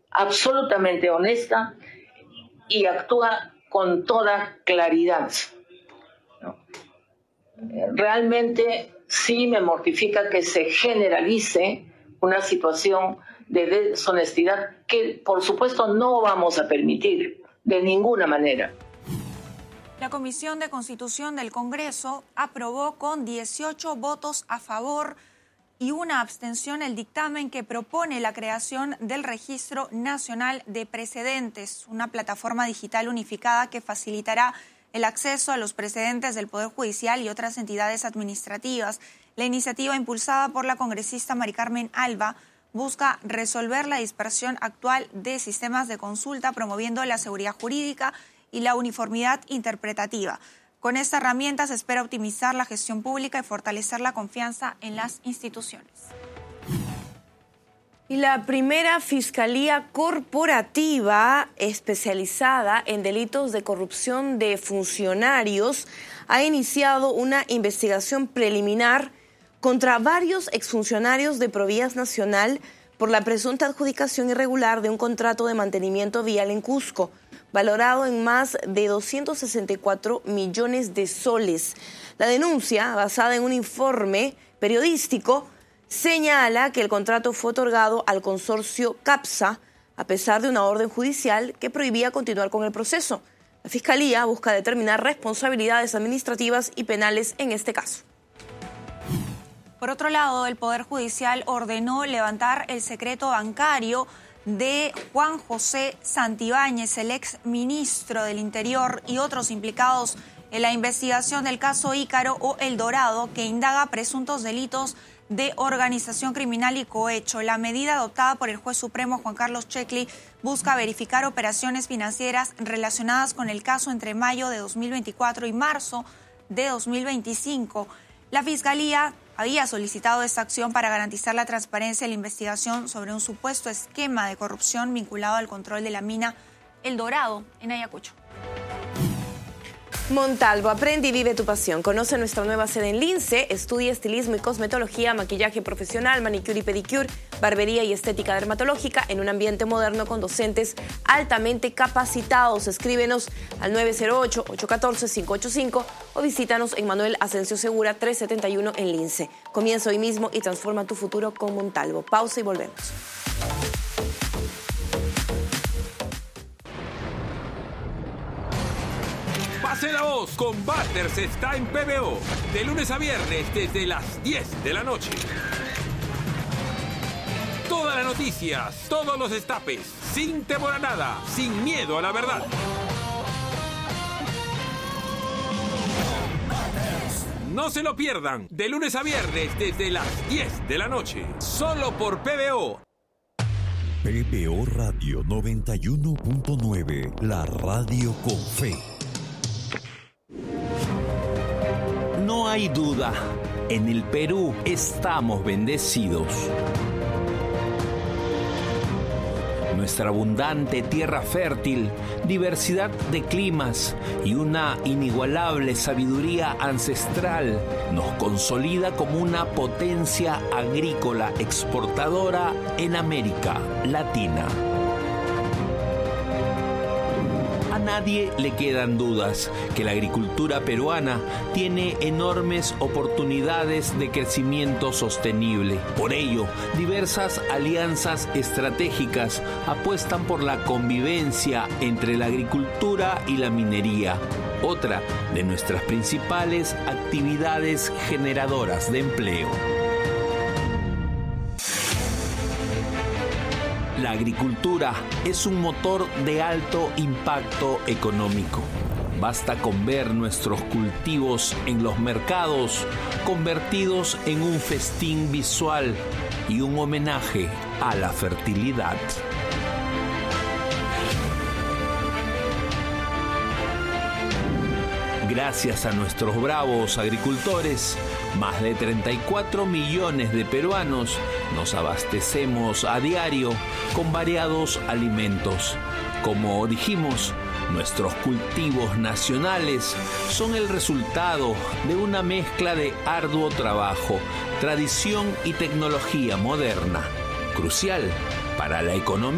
absolutamente honesta y actúa con toda claridad, ¿no? Realmente sí me mortifica que se generalice una situación de deshonestidad que, por supuesto, no vamos a permitir de ninguna manera. La Comisión de Constitución del Congreso aprobó con 18 votos a favor y una abstención el dictamen que propone la creación del Registro Nacional de Precedentes, una plataforma digital unificada que facilitará el acceso a los precedentes del Poder Judicial y otras entidades administrativas. La iniciativa, impulsada por la congresista Mari Carmen Alba, busca resolver la dispersión actual de sistemas de consulta, promoviendo la seguridad jurídica y la uniformidad interpretativa. Con esta herramienta se espera optimizar la gestión pública y fortalecer la confianza en las instituciones. Y la primera Fiscalía Corporativa especializada en delitos de corrupción de funcionarios ha iniciado una investigación preliminar contra varios exfuncionarios de Provías Nacional por la presunta adjudicación irregular de un contrato de mantenimiento vial en Cusco, valorado en más de 264 millones de soles. La denuncia, basada en un informe periodístico, señala que el contrato fue otorgado al consorcio CAPSA a pesar de una orden judicial que prohibía continuar con el proceso. La Fiscalía busca determinar responsabilidades administrativas y penales en este caso. Por otro lado, el Poder Judicial ordenó levantar el secreto bancario de Juan José Santibáñez, el ex ministro del Interior, y otros implicados en la investigación del caso Ícaro o El Dorado, que indaga presuntos delitos de organización criminal y cohecho. La medida adoptada por el juez supremo Juan Carlos Checli busca verificar operaciones financieras relacionadas con el caso entre mayo de 2024 y marzo de 2025. La Fiscalía había solicitado esta acción para garantizar la transparencia de la investigación sobre un supuesto esquema de corrupción vinculado al control de la mina El Dorado en Ayacucho. Montalvo, aprende y vive tu pasión. Conoce nuestra nueva sede en Lince. Estudia estilismo y cosmetología, maquillaje profesional, manicure y pedicure, barbería y estética dermatológica en un ambiente moderno con docentes altamente capacitados. Escríbenos al 908-814-585 o visítanos en Manuel Asensio Segura 371 en Lince. Comienza hoy mismo y transforma tu futuro con Montalvo. Pausa y volvemos. Pase la voz, Combaters está en PBO, de lunes a viernes desde las 10 de la noche. Todas las noticias, todos los destapes, sin temor a nada, sin miedo a la verdad. No se lo pierdan, de lunes a viernes desde las 10 de la noche, solo por PBO. PBO Radio 91.9, la radio con fe. No hay duda, en el Perú estamos bendecidos. Nuestra abundante tierra fértil, diversidad de climas y una inigualable sabiduría ancestral nos consolida como una potencia agrícola exportadora en América Latina. A nadie le quedan dudas que la agricultura peruana tiene enormes oportunidades de crecimiento sostenible. Por ello, diversas alianzas estratégicas apuestan por la convivencia entre la agricultura y la minería, otra de nuestras principales actividades generadoras de empleo. La agricultura es un motor de alto impacto económico. Basta con ver nuestros cultivos en los mercados convertidos en un festín visual y un homenaje a la fertilidad. Gracias a nuestros bravos agricultores, más de 34 millones de peruanos nos abastecemos a diario con variados alimentos. Como dijimos, nuestros cultivos nacionales son el resultado de una mezcla de arduo trabajo, tradición y tecnología moderna, crucial para la economía